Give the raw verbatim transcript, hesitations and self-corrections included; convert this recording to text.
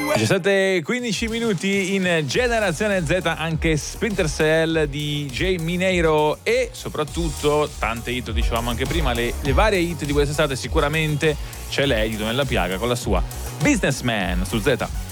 diciassette e quindici minuti in Generazione Z, anche Splinter Cell di Jay Mineiro e soprattutto tante hit, dicevamo anche prima, le, le varie hit di quest'estate. Sicuramente c'è lei di Donella Piaga con la sua Businessman su Z.